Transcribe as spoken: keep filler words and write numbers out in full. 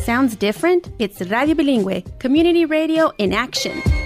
Sounds different? It's Radio Bilingüe, community radio in action.